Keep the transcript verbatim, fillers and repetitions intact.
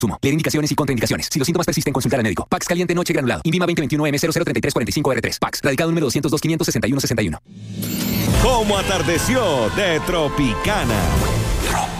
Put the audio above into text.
Sumo. Leer indicaciones y contraindicaciones. Si los síntomas persisten, consultar al médico. Pax Caliente Noche Granulado. Invima veinte veintiuno M cero cero treinta y tres cuarenta y cinco R tres. Pax. Radicado número doscientos dos, quinientos sesenta y uno sesenta y uno. ¿Cómo atardeció de Tropicana?